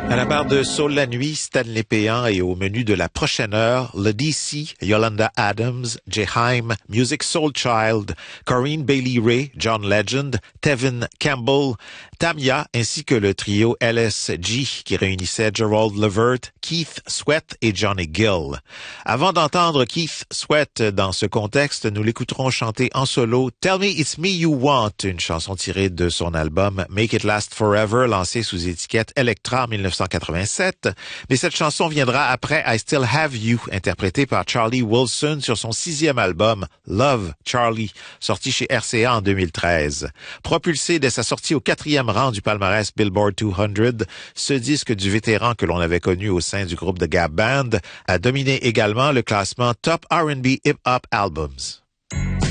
À la barre de Saul la nuit, Stanley Péan et au menu de la prochaine heure, le DC, Yolanda Adams, Jehaim, Music Soul Child, Corinne Bailey Ray, John Legend, Tevin Campbell, Tamia ainsi que le trio LSG qui réunissait Gerald Levert, Keith Sweat et Johnny Gill. Avant d'entendre Keith Sweat dans ce contexte, nous l'écouterons chanter en solo Tell Me It's Me You Want, une chanson tirée de son album Make It Last Forever, lancé sous étiquette Elektra en 1987. Mais cette chanson viendra après I Still Have You, interprétée par Charlie Wilson sur son 6e album Love Charlie, sorti chez RCA en 2013. Propulsé dès sa sortie au 4e rang du palmarès Billboard 200, ce disque du vétéran que l'on avait connu au sein du groupe The Gap Band a dominé également le classement Top R&B Hip Hop Albums.